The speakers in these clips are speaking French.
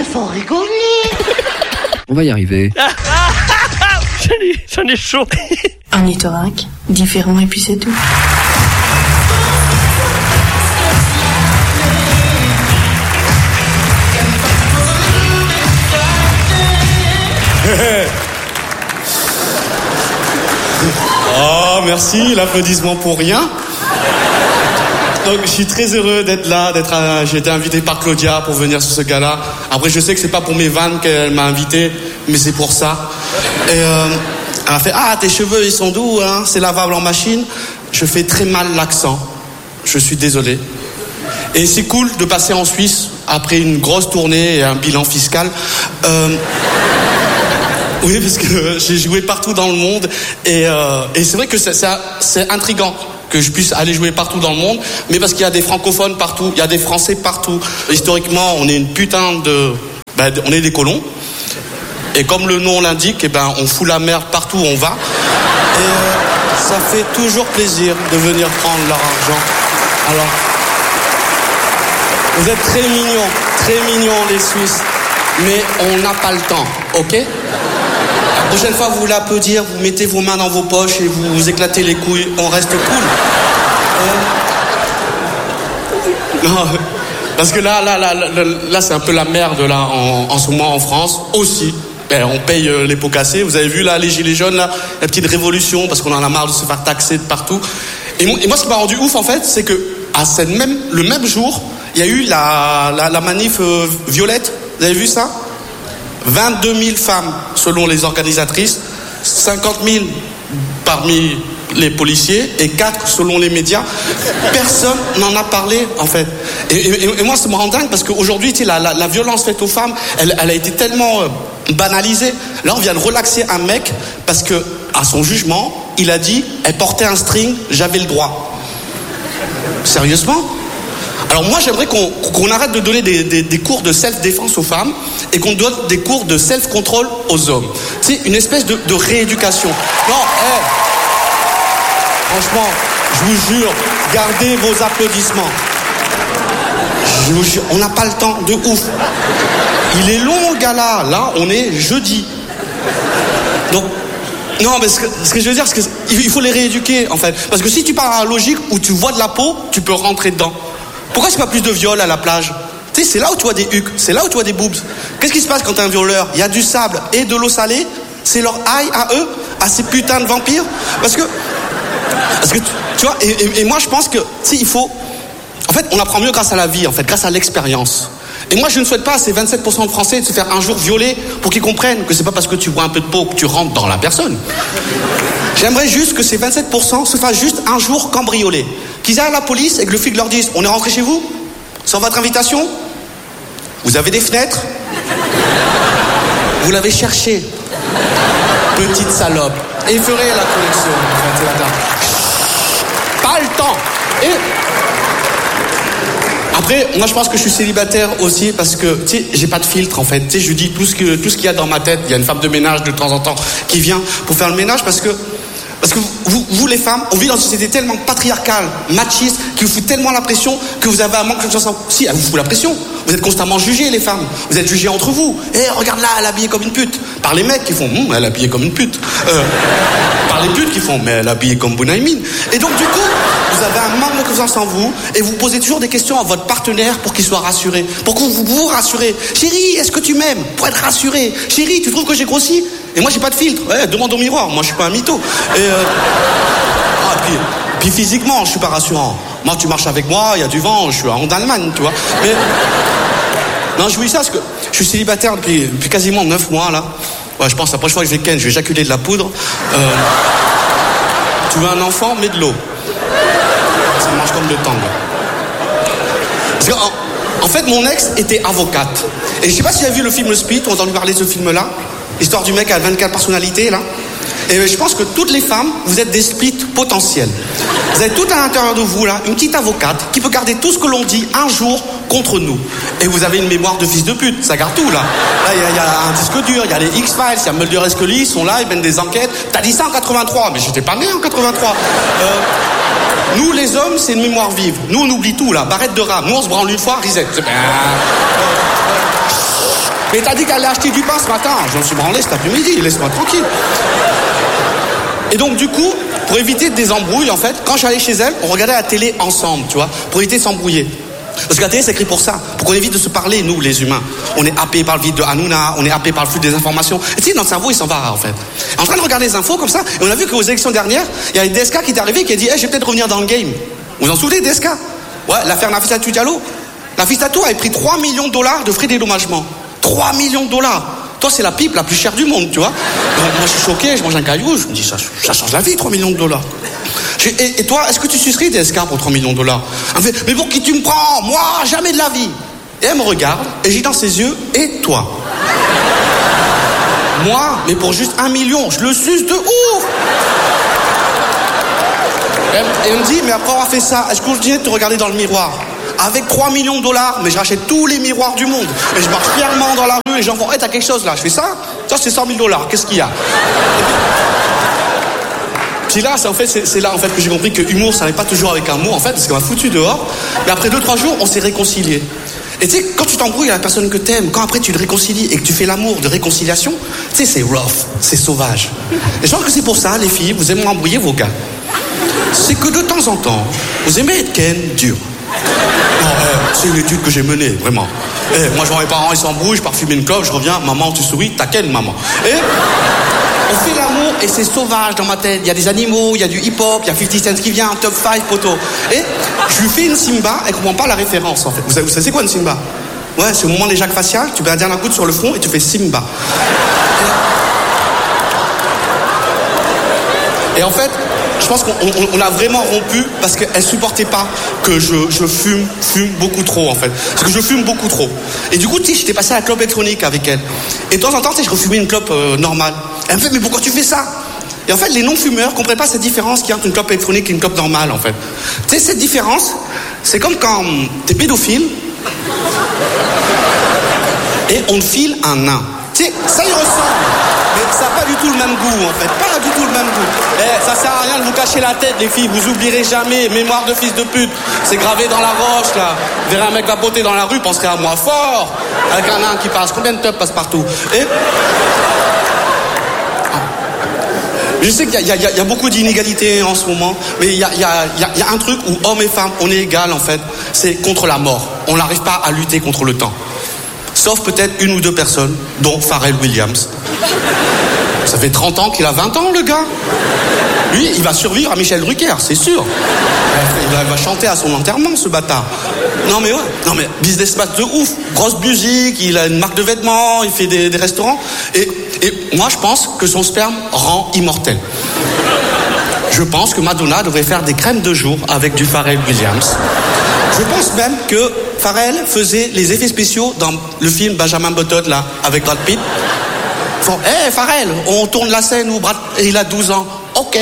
faut rigoler. On va y arriver. J'en ai chaud. Un Nitorac, différent et puis c'est tout. Oh, merci, l'applaudissement pour rien. Donc, je suis très heureux d'être là, j'ai été invité par Claudia pour venir sur ce gala. Après, je sais que c'est pas pour mes vannes qu'elle m'a invité, mais c'est pour ça. Et elle m'a fait, tes cheveux, ils sont doux, hein, c'est lavable en machine. Je fais très mal l'accent. Je suis désolé. Et c'est cool de passer en Suisse après une grosse tournée et un bilan fiscal. Oui, parce que j'ai joué partout dans le monde et c'est vrai que c'est intriguant que je puisse aller jouer partout dans le monde, mais parce qu'il y a des francophones partout, il y a des Français partout. Historiquement, on est une putain on est des colons. Et comme le nom l'indique, on fout la merde partout où on va. Et ça fait toujours plaisir de venir prendre leur argent. Alors, vous êtes très mignons les Suisses, mais on n'a pas le temps, ok ? La prochaine fois, vous voulez applaudir, vous mettez vos mains dans vos poches et vous éclatez les couilles. On reste cool. Non, parce que là, c'est un peu la merde là en ce moment en France aussi. On paye les pots cassés. Vous avez vu là les gilets jaunes là, la petite révolution parce qu'on en a marre de se faire taxer de partout. Et moi, ce qui m'a rendu ouf en fait, c'est que le même jour, il y a eu la manif violette. Vous avez vu ça ? 22 000 femmes selon les organisatrices, 50 000 parmi les policiers et 4 selon les médias. Personne n'en a parlé en fait. Et moi ça me rend dingue parce qu'aujourd'hui la violence faite aux femmes, elle a été tellement banalisée. Là on vient de relaxer un mec parce que à son jugement, il a dit elle portait un string, j'avais le droit. Sérieusement ? Alors moi j'aimerais qu'on arrête de donner des cours de self-défense aux femmes et qu'on donne des cours de self-control aux hommes. C'est une espèce de rééducation. Non, franchement, je vous jure, gardez vos applaudissements. Je vous jure, on n'a pas le temps de ouf. Il est long le gala, là on est jeudi. Donc, non mais ce que je veux dire, c'est qu'il faut les rééduquer en fait. Parce que si tu pars à la logique où tu vois de la peau, tu peux rentrer dedans. Pourquoi c'est pas plus de viols à la plage ? Tu sais, c'est là où tu vois des hucs, c'est là où tu vois des boobs. Qu'est-ce qui se passe quand t'es un violeur ? Il y a du sable et de l'eau salée. C'est leur aïe à eux, à ces putains de vampires. Parce que tu vois, et moi je pense que, tu sais, il faut... En fait, on apprend mieux grâce à la vie, en fait, grâce à l'expérience. Et moi je ne souhaite pas à ces 27% de Français de se faire un jour violer pour qu'ils comprennent que c'est pas parce que tu vois un peu de peau que tu rentres dans la personne. J'aimerais juste que ces 27% se fassent juste un jour cambrioler. Qu'ils aillent à la police et que le flic leur dise « On est rentré chez vous ? Sans votre invitation ? Vous avez des fenêtres ? Vous l'avez cherché ? Petite salope. » Et il ferait la connexion. Pas le temps. Et... Après, moi je pense que je suis célibataire aussi parce que, tu sais, j'ai pas de filtre en fait. Tu sais, je dis tout ce qu'il y a dans ma tête. Il y a une femme de ménage de temps en temps qui vient pour faire le ménage parce que vous les femmes, on vit dans une société tellement patriarcale, machiste, qui vous fout tellement la pression que vous avez un manque de confiance en vous. Si, elle vous fout la pression. Vous êtes constamment jugées les femmes. Vous êtes jugées entre vous. Regarde là, elle est habillée comme une pute. Par les mecs qui font, elle est habillée comme une pute. Par les putes qui font, mais elle est habillée comme Bounaïmine. Et donc du coup, vous avez un manque de confiance en vous et vous posez toujours des questions à votre partenaire pour qu'il soit rassuré. Pour que vous rassurez. Chérie, est-ce que tu m'aimes ? Pour être rassuré. Chérie, tu trouves que j'ai grossi ? Et moi j'ai pas de filtre. Demande au miroir, moi je suis pas un mytho. Puis physiquement, je suis pas rassurant. Moi tu marches avec moi, il y a du vent, je suis en Allemagne, tu vois. Mais non, je vous dis ça parce que je suis célibataire depuis quasiment 9 mois là. Ouais, je pense la prochaine fois que je vais ken, je vais éjaculer de la poudre. Tu veux un enfant, mets de l'eau. Ça marche comme le tang. Parce que, en fait, mon ex était avocate. Et je sais pas si tu as vu le film Le Split, ou entendu parler de ce film-là. L'histoire du mec à 24 personnalités, là. Et je pense que toutes les femmes, vous êtes des splits potentiels. Vous avez tout à l'intérieur de vous, là, une petite avocate qui peut garder tout ce que l'on dit un jour contre nous. Et vous avez une mémoire de fils de pute, ça garde tout, là. Là, il y a un disque dur, il y a les X-Files, il y a Mulder et Scully, ils sont là, ils mènent des enquêtes. T'as dit ça en 83, mais j'étais pas né en 83. Nous, les hommes, c'est une mémoire vive. Nous, on oublie tout, là. Barrette de rame. Nous, on se branle une fois, reset. Mais t'as dit qu'elle allait acheter du pain ce matin. J'en suis branlé cet après-midi, laisse-moi tranquille. Et donc, du coup, pour éviter des embrouilles, en fait, quand j'allais chez elle, on regardait la télé ensemble, tu vois, pour éviter de s'embrouiller. Parce que la télé, c'est écrit pour ça, pour qu'on évite de se parler, nous, les humains. On est happés par le vide de Hanouna, on est happés par le flux des informations. Et tu sais, notre cerveau, il s'en va, en fait. En train de regarder les infos comme ça, et on a vu qu'aux élections dernières, il y a une DSK qui est arrivée qui a dit, je vais peut-être revenir dans le game. Vous vous en souvenez, DSK? Ouais, l'affaire Nafissatou Diallo. Nafissatou avait pris 3 millions de dollars de frais de dédommagement. 3 millions de dollars. Toi, c'est la pipe la plus chère du monde, tu vois. Donc, moi, je suis choqué, je mange un caillou, je me dis, ça change la vie, 3 millions de dollars. Et toi, est-ce que tu sucerais des SK pour 3 millions de dollars? Elle me fait, mais pour qui tu me prends? Moi, jamais de la vie. Et elle me regarde, et j'ai dans ses yeux, et toi? Moi, mais pour juste 1 million, je le suce de ouf. Et elle me dit, mais après avoir fait ça, est-ce que je continue de te regarder dans le miroir? Avec 3 millions de dollars, mais je rachète tous les miroirs du monde. Et je marche fièrement dans la rue, et les gens font, hey, t'as quelque chose là? Je fais ça? Ça, c'est 100 000 dollars, qu'est-ce qu'il y a? Puis là, c'est là en fait que j'ai compris que humour, ça n'est pas toujours avec un mot, en fait, parce qu'on m'a foutu dehors. Mais après 2-3 jours, on s'est réconciliés. Et tu sais, quand tu t'embrouilles avec la personne que t'aimes, quand après tu le réconcilies et que tu fais l'amour de réconciliation, tu sais, c'est rough, c'est sauvage. Et je pense que c'est pour ça, les filles, vous aimez embrouiller vos gars. C'est que de temps en temps, vous aimez être ken dur. Non, c'est une étude que j'ai menée, vraiment. Moi, je vois mes parents, ils s'embrouillent, je pars fumer une clope, je reviens, maman, tu souris, t'as ken, maman. Et on fait l'amour et c'est sauvage dans ma tête. Il y a des animaux, il y a du hip-hop, il y a 50 Cent qui vient, top 5, poteau. Et je lui fais une Simba, elle comprend pas la référence, en fait. Vous savez c'est quoi une Simba? Ouais, c'est au moment des jacques faciales, tu mets la dernière goutte sur le front et tu fais Simba. Et en fait, je pense qu'on a vraiment rompu parce qu'elle supportait pas que je fume beaucoup trop, en fait. Parce que je fume beaucoup trop. Et du coup, tu sais, j'étais passé à la clope électronique avec elle. Et de temps en temps, tu sais, je refumais une clope normale. Elle me fait, mais pourquoi tu fais ça? Et en fait, les non-fumeurs comprennent pas cette différence qu'il y a entre une clope électronique et une clope normale, en fait. Tu sais, cette différence, c'est comme quand t'es pédophile et on te file un nain. Tu sais, ça y ressemble. Mais ça n'a pas du tout le même goût, en fait. Pas du tout le même goût. Ça sert à rien de vous cacher la tête, les filles. Vous oublierez jamais. Mémoire de fils de pute. C'est gravé dans la roche, là. Vous verrez un mec vapoter dans la rue, penserez à moi fort. Avec un nain qui passe. Combien de teufs passent partout? Je sais qu'il y a beaucoup d'inégalités en ce moment, mais il y a un truc où hommes et femmes, on est égal, en fait. C'est contre la mort. On n'arrive pas à lutter contre le temps. Sauf peut-être 1 ou 2 personnes, dont Pharrell Williams. Ça fait 30 ans qu'il a 20 ans, le gars. Lui, il va survivre à Michel Drucker, c'est sûr. Il va chanter à son enterrement, ce bâtard. Non mais ouais, businessman de ouf. Grosse musique, il a une marque de vêtements, il fait des restaurants. Et moi, je pense que son sperme rend immortel. Je pense que Madonna devrait faire des crèmes de jour avec du Pharrell Williams. Je pense même que Pharrell faisait les effets spéciaux dans le film Benjamin Button, là, avec Brad Pitt. Ils font, hé, Pharrell, on tourne la scène où Brad, il a 12 ans. Ok.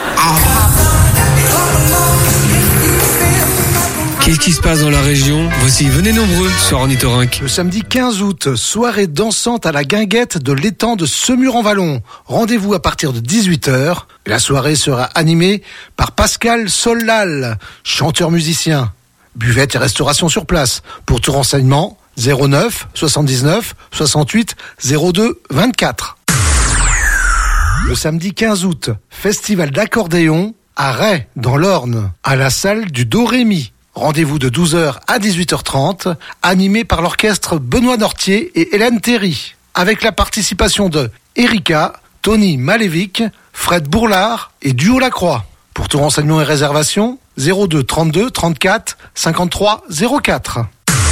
Qu'est-ce qui se passe dans la région? Voici, venez nombreux sur Ornithorynque. Le samedi 15 août, soirée dansante à la guinguette de l'étang de Semur-en-Vallon. Rendez-vous à partir de 18h. La soirée sera animée par Pascal Solal, chanteur-musicien. Buvette et restauration sur place. Pour tout renseignement, 09 79 68 02 24. Le samedi 15 août, festival d'accordéon à Ray, dans l'Orne, à la salle du Do-Ré-Mi. Rendez-vous de 12h à 18h30, animé par l'orchestre Benoît Nortier et Hélène Théry, avec la participation de Erika, Tony Malévic, Fred Bourlard et Duo Lacroix. Pour tout renseignement et réservation, 02 32 34 53 04.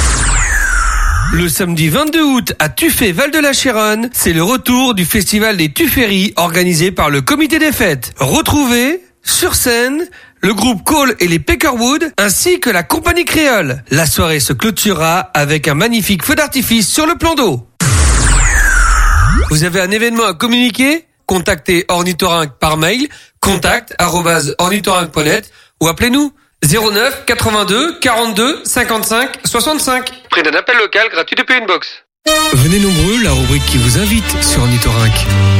Le samedi 22 août à Tuffet Val-de-la-Chéronne, c'est le retour du festival des Tufferis organisé par le comité des fêtes. Retrouvez sur scène le groupe Cole et les Peckerwood ainsi que la compagnie créole. La soirée se clôturera avec un magnifique feu d'artifice sur le plan d'eau. Vous avez un événement à communiquer? Contactez Ornithorynque par mail contact@ornithorynque.net ou appelez-nous 09 82 42 55 65. Prix d'un appel local gratuit depuis une box. Venez nombreux, la rubrique qui vous invite sur Ornithorynque.